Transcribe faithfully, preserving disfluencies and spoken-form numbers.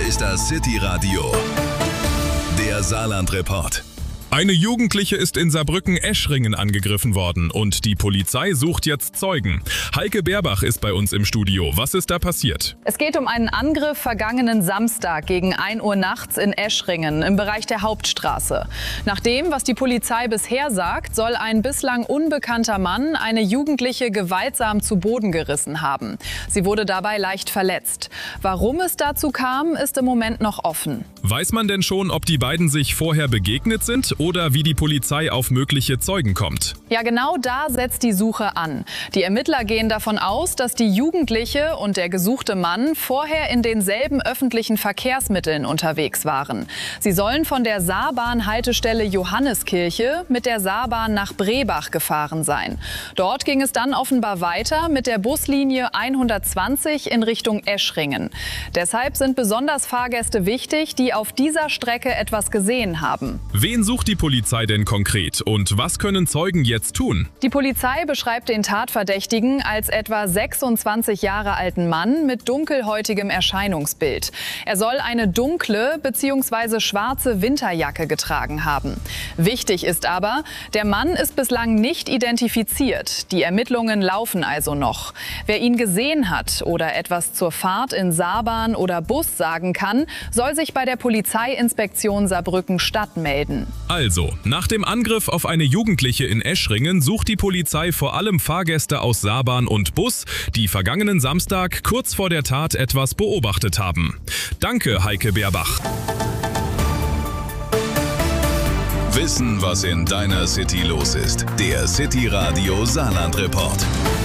ist das City Radio, der Saarland-Report. Eine Jugendliche ist in Saarbrücken-Eschringen angegriffen worden und die Polizei sucht jetzt Zeugen. Heike Beerbach ist bei uns im Studio. Was ist da passiert? Es geht um einen Angriff vergangenen Samstag gegen ein Uhr nachts in Eschringen im Bereich der Hauptstraße. Nach dem, was die Polizei bisher sagt, soll ein bislang unbekannter Mann eine Jugendliche gewaltsam zu Boden gerissen haben. Sie wurde dabei leicht verletzt. Warum es dazu kam, ist im Moment noch offen. Weiß man denn schon, ob die beiden sich vorher begegnet sind oder wie die Polizei auf mögliche Zeugen kommt? Ja, genau da setzt die Suche an. Die Ermittler gehen davon aus, dass die Jugendliche und der gesuchte Mann vorher in denselben öffentlichen Verkehrsmitteln unterwegs waren. Sie sollen von der Saarbahn-Haltestelle Johanneskirche mit der Saarbahn nach Brebach gefahren sein. Dort ging es dann offenbar weiter mit der Buslinie hundertzwanzig in Richtung Eschringen. Deshalb sind besonders Fahrgäste wichtig, die auf dieser Strecke etwas gesehen haben. Wen sucht die Polizei denn konkret und was können Zeugen jetzt tun? Die Polizei beschreibt den Tatverdächtigen als etwa sechsundzwanzig Jahre alten Mann mit dunkelhäutigem Erscheinungsbild. Er soll eine dunkle bzw. schwarze Winterjacke getragen haben. Wichtig ist aber, der Mann ist bislang nicht identifiziert. Die Ermittlungen laufen also noch. Wer ihn gesehen hat oder etwas zur Fahrt in Saarbahn oder Bus sagen kann, soll sich bei der Polizeiinspektion Saarbrücken-Stadt melden. Also, nach dem Angriff auf eine Jugendliche in Eschringen sucht die Polizei vor allem Fahrgäste aus Saarbahn und Bus, die vergangenen Samstag kurz vor der Tat etwas beobachtet haben. Danke, Heike Beerbach. Wissen, was in deiner City los ist. Der City Radio Saarland-Report.